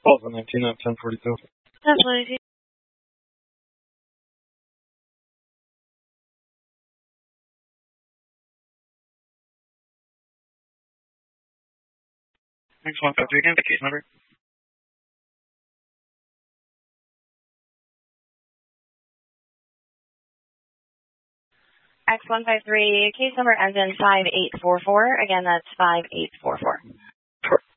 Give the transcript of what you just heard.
Plaza 19 at 1042. That's what I do. Thanks, 153 again, the case number. X153, case number ends in 5844. Again, that's 5844. Sure.